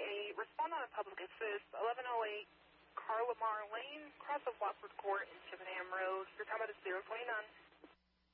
a respond on a public assist, 1108 Carlamar Lane, cross of Watford Court and Chippenham Road. Your time is 029.